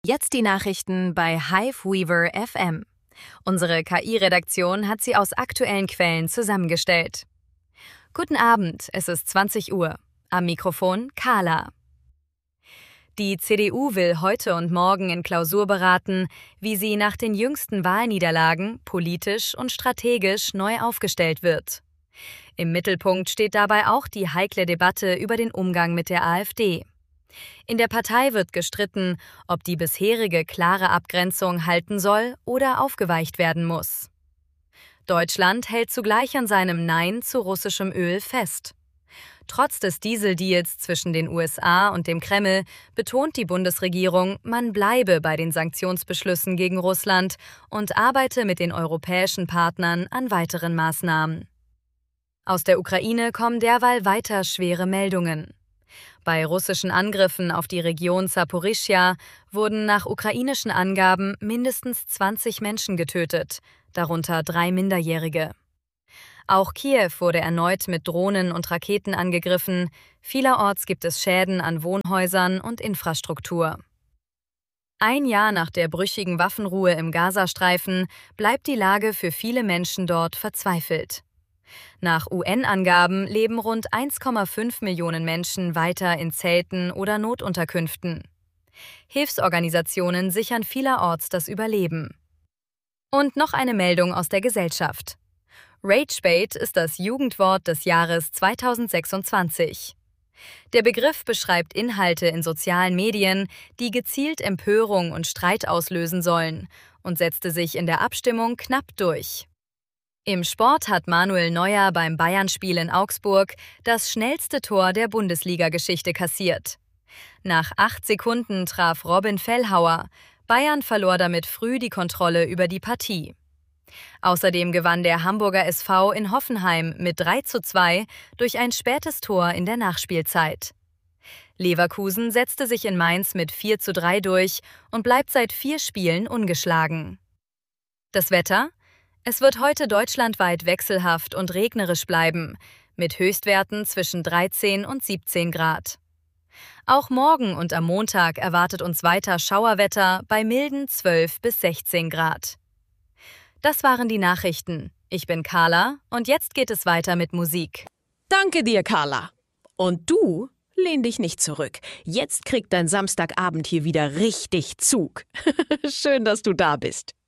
Jetzt die Nachrichten bei Hiveweaver FM. Unsere KI-Redaktion hat sie aus aktuellen Quellen zusammengestellt. Guten Abend, es ist 20 Uhr. Am Mikrofon Carla. Die CDU will heute und morgen in Klausur beraten, wie sie nach den jüngsten Wahlniederlagen politisch und strategisch neu aufgestellt wird. Im Mittelpunkt steht dabei auch die heikle Debatte über den Umgang mit der AfD. In der Partei wird gestritten, ob die bisherige klare Abgrenzung halten soll oder aufgeweicht werden muss. Deutschland hält zugleich an seinem Nein zu russischem Öl fest. Trotz des Dieseldeals zwischen den USA und dem Kreml betont die Bundesregierung, man bleibe bei den Sanktionsbeschlüssen gegen Russland und arbeite mit den europäischen Partnern an weiteren Maßnahmen. Aus der Ukraine kommen derweil weiter schwere Meldungen. Bei russischen Angriffen auf die Region Saporischschja wurden nach ukrainischen Angaben mindestens 20 Menschen getötet, darunter 3 Minderjährige. Auch Kiew wurde erneut mit Drohnen und Raketen angegriffen. Vielerorts gibt es Schäden an Wohnhäusern und Infrastruktur. Ein Jahr nach der brüchigen Waffenruhe im Gazastreifen bleibt die Lage für viele Menschen dort verzweifelt. Nach UN-Angaben leben rund 1,5 Millionen Menschen weiter in Zelten oder Notunterkünften. Hilfsorganisationen sichern vielerorts das Überleben. Und noch eine Meldung aus der Gesellschaft. Ragebait ist das Jugendwort des Jahres 2026. Der Begriff beschreibt Inhalte in sozialen Medien, die gezielt Empörung und Streit auslösen sollen, und setzte sich in der Abstimmung knapp durch. Im Sport hat Manuel Neuer beim Bayern-Spiel in Augsburg das schnellste Tor der Bundesliga-Geschichte kassiert. Nach 8 Sekunden traf Robin Fellhauer. Bayern verlor damit früh die Kontrolle über die Partie. Außerdem gewann der Hamburger SV in Hoffenheim mit 3:2 durch ein spätes Tor in der Nachspielzeit. Leverkusen setzte sich in Mainz mit 4:3 durch und bleibt seit 4 Spielen ungeschlagen. Das Wetter? Es wird heute deutschlandweit wechselhaft und regnerisch bleiben, mit Höchstwerten zwischen 13 und 17 Grad. Auch morgen und am Montag erwartet uns weiter Schauerwetter bei milden 12 bis 16 Grad. Das waren die Nachrichten. Ich bin Carla und jetzt geht es weiter mit Musik. Danke dir, Carla. Und du, lehn dich nicht zurück. Jetzt kriegt dein Samstagabend hier wieder richtig Zug. Schön, dass du da bist.